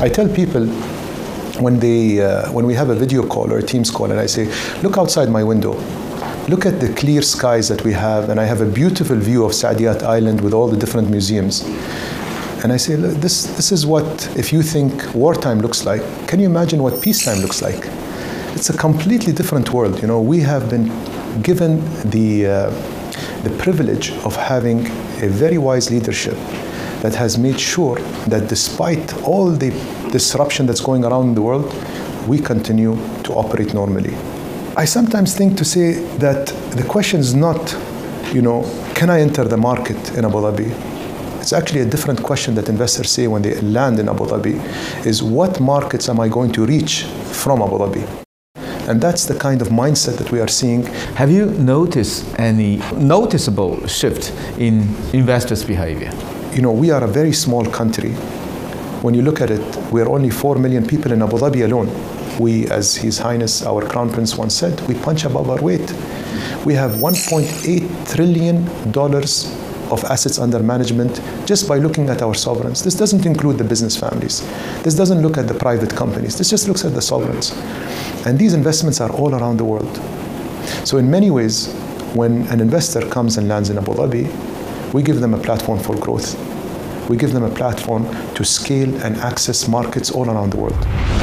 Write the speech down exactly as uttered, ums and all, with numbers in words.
I tell people when they uh, when we have a video call or a Teams call, and I say, look outside my window. Look at the clear skies that we have, and I have a beautiful view of Saadiyat Island with all the different museums. And I say, look, this, this is what, if you think wartime looks like, can you imagine what peacetime looks like? It's a completely different world. You know, we have been given the, uh, the privilege of having a very wise leadership that has made sure that despite all the disruption that's going around in the world, we continue to operate normally. I sometimes think to say that the question is not, you know, can I enter the market in Abu Dhabi? It's actually a different question that investors say when they land in Abu Dhabi, is what markets am I going to reach from Abu Dhabi? And that's the kind of mindset that we are seeing. Have you noticed any noticeable shift in investors' behavior? You know, we are a very small country. When you look at it, we are only four million people in Abu Dhabi alone. We, as His Highness, our Crown Prince once said, we punch above our weight. We have one point eight trillion dollars of assets under management just by looking at our sovereigns. This doesn't include the business families. This doesn't look at the private companies. This just looks at the sovereigns. And these investments are all around the world. So in many ways, when an investor comes and lands in Abu Dhabi, we give them a platform for growth. We give them a platform to scale and access markets all around the world.